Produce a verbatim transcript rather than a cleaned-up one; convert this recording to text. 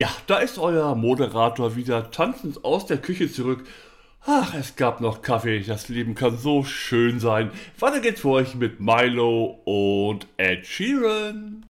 Ja, da ist euer Moderator wieder tanzend aus der Küche zurück. Ach, es gab noch Kaffee. Das Leben kann so schön sein. Weiter geht's für euch mit Milo und Ed Sheeran.